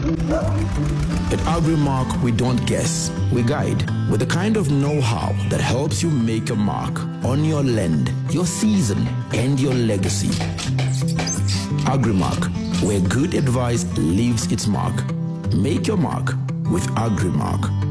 At Agrimark, we don't guess, we guide with the kind of know-how that helps you make a mark on your land, your season, and your legacy. Agrimark, where good advice leaves its mark. Make your mark with Agrimark.